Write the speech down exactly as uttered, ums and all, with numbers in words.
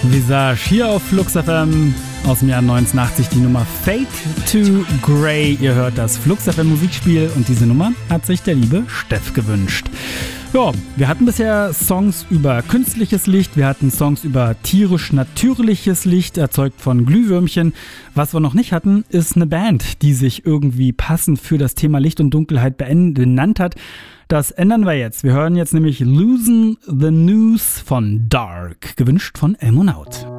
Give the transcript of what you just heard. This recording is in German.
Visage hier auf Flux F M aus dem Jahr neunzehnhundertachtzig, die Nummer Fade to Grey. Ihr hört das Flux F M Musikspiel und diese Nummer hat sich der liebe Steff gewünscht. Ja, wir hatten bisher Songs über künstliches Licht, wir hatten Songs über tierisch-natürliches Licht, erzeugt von Glühwürmchen. Was wir noch nicht hatten, ist eine Band, die sich irgendwie passend für das Thema Licht und Dunkelheit benannt hat. Das ändern wir jetzt. Wir hören jetzt nämlich Losing the News von Dark, gewünscht von Elmonaut.